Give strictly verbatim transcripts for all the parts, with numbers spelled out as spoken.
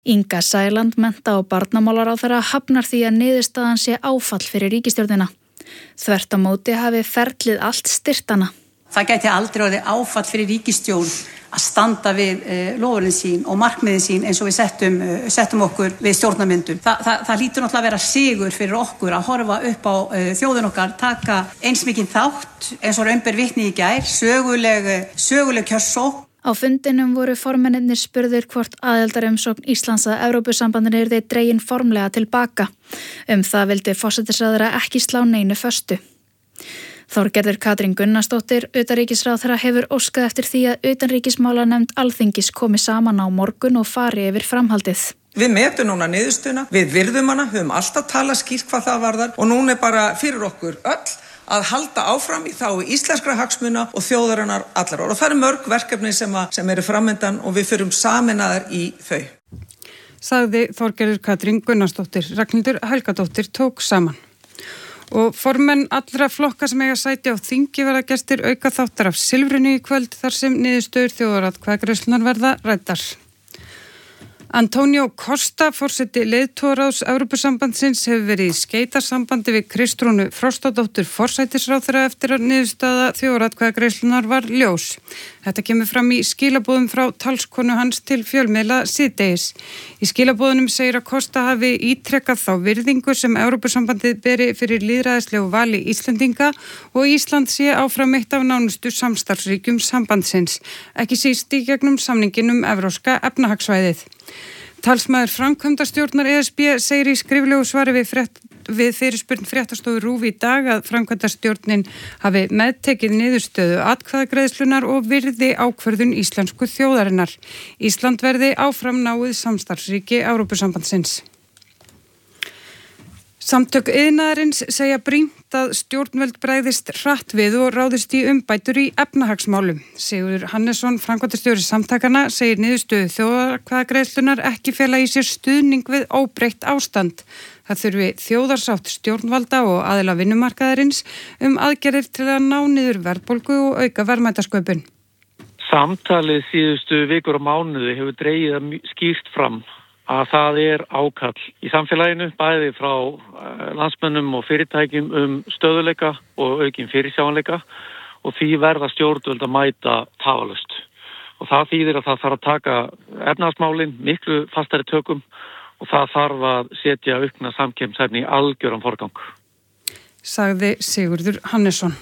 Inga Sæland, mennta- og barnamálaráðherra, hafnar því að niðurstaðan sé áfall fyrir ríkisstjórnina. Þvert á móti hafi ferlið allt styrkt hana. Það gæti aldrei orðið áfall fyrir ríkisstjórn að standa við uh, loforðin sín og markmiðin sín eins og við settum, uh, settum okkur við stjórnarmyndun. Þa, það, það lítur náttúrulega að vera sigur fyrir okkur að horfa upp á uh, þjóðin okkar, taka eins mikinn þátt eins og raun ber vitni í gær, söguleg, söguleg kjörsókn. Á fundinum voru formennirnir spurðir hvort aðildarumsókn Íslands að Evrópusambandinu yrði dregin formlega tilbaka. Um það vildi forsætisráðherra ekki slá neinu föstu. Þorgerður Katrín Gunnarsdóttir, utanríkisráðherra, hefur óskað eftir því að utanríkismálanefnd Alþingis komi saman á morgun og fari yfir framhaldið. Við metum núna niðurstuna, við virðum hana, höfum alltaf talað skýrt hvað það varðar og núna er bara fyrir okkur öll að halda áfram í þágu íslenskra hagsmuna og þjóðarinnar allar. Og það eru mörg verkefni sem, að, sem eru framöndan og við förum sameinaðar í þau. Sagði Þorgerður Katrín Gunnarsdóttir. Ragnhildur Helgadóttir tók saman. Og formenn allra flokka sem eiga sæti á þingi verða gestir auka þáttar af Silfrinu í kvöld þar sem niðurstöður þjóðaratkvæðagreiðslunnar verða ræddar. Antonio Costa, forseti leiðtogaráðs Evrópusambandsins, hefur verið í skeytasambandi við Kristrúnu Frostadóttur forsætisráðherra eftir að niðurstaða þjóðaratkvæðagreiðslunnar var ljós. Þetta kemur fram í skilaboðum frá talskonu hans til fjölmiðla síðdegis. Í skilaboðunum segir að Costa hafi ítrekkað þá virðingu sem Evrópusambandið beri fyrir lýðræðislegu vali Íslendinga og Ísland sé áfram eitt af nánustu samstarfsríkjum sambandsins, ekki síst í gegnum samninginn um evrópska efnahagssvæðið. Talsmaður framkvæmdastjórnar E S B segir í skriflegu svari við, frétt, við fyrirspurn fréttastofu RÚV í dag að framkvæmdastjórnin hafi meðtekið niðurstöðu atkvæðagreiðslunar og virði ákvörðun íslensku þjóðarinnar. Ísland verði áfram náið samstarfsríki Evrópusambandsins. Samtök iðnaðarins segja brýnt að stjórnvöld bregðist hratt við og ráðist í umbætur í efnahagsmálum. Sigurður Hannesson, framkvæmdastjóri samtakana, segir niðurstöðu þjóðaratkvæðagreiðslunnar ekki fela í sér stuðning við óbreytt ástand. Það þurfi þjóðarsátt stjórnvalda og aðila vinnumarkaðarins um aðgerðir til að ná niður verðbólgu og auka verðmætasköpun. Samtalið síðustu vikur og mánuði hefur dregið skýrt fram að það er ákall í samfélaginu, bæði frá landsmönnum og fyrirtækjum um stöðuleika og aukin fyrirsjáanleika og því verða stjórnvöld að mæta tafarlaust. Og það þýðir að það þarf að taka efnahagsmálin miklu fastari tökum og það þarf að setja aukna samkeppnishæfni í algjöran forgang. Sagði Sigurður Hannesson.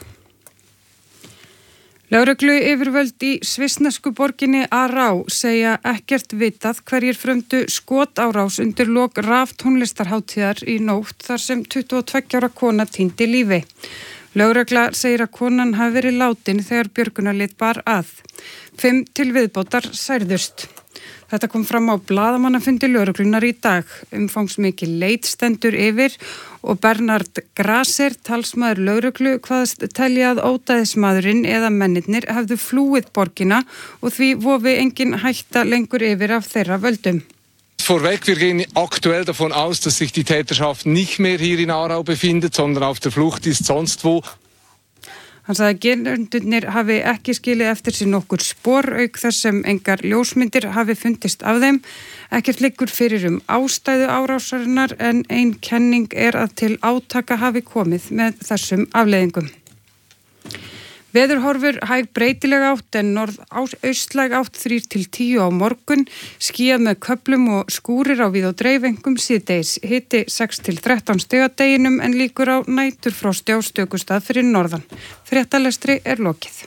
Lögreglu yfirvöld í svissnesku borginni Ará segja ekkert vitað hverjir frömdu skotárás undir lok raftónlistarhátíðar í nótt þar sem tuttugu og tveggja ára kona týndi lífi. Lögregla segir að konan hafi verið látin þegar björgunarlið bar að. Fimm til viðbótar særðust. Þetta kom fram á blaðamannafundi lögreglunar í dag. Umfangsmikil leit stendur yfir og Bernhard Graser, talsmaður lögreglu, kvaðst telja að ódæðismaðurinn eða mennirnir hefðu flúið borgina og því vofi engin hætta lengur yfir af þeirra völdum. Vorweg, wir gehen aktuell davon aus, dass sich die Täterschaft nicht mehr hier in Aarau befindet, sondern auf der Flucht ist sonst wo. Hann sagði að gerendurnir hafi ekki skilið eftir sig nokkur spor auk þess sem engar ljósmyndir hafi fundist af þeim. Ekkert liggur fyrir um ástæðu árásarinnar en ein kenning er að til átaka hafi komið með þessum afleiðingum. Veðurhorfur hæg breytileg átt en norð-austlæg átt þrír til tíu á morgun, skýjað með köflum og skúrir á víð og dreif einkum síðdegis, hiti sex til þrettán stig að deginum en líkur á næturfrosti á stökustað fyrir norðan. Fréttalestri er lokið.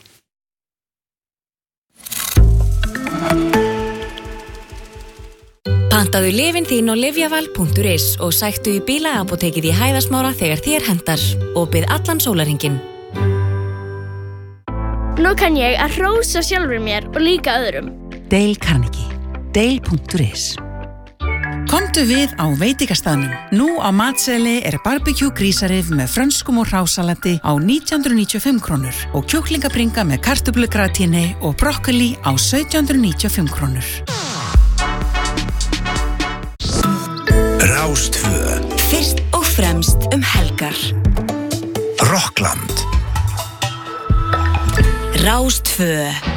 Pantaðu lyfin þín á lyfjaval punktur is og sæktu í bílaapótekið í Hæðasmára þegar þér hentar og bið allan sólarhringinn. Nú kann ég að hrósa sjálfur mér og líka öðrum. Dale Carnegie. Dale punktur is. Komdu við á veitingastaðnum. Nú á matseðli er barbecue grísarif með frönskum og hrásalati á nítján hundruð níutíu og fimm krónur og kjúklingabringa með kartöflugratíni og brokkoli á sautján hundruð níutíu og fimm krónur. Rástvö. Fyrst og fremst um helgar. Rockland. Rástvö.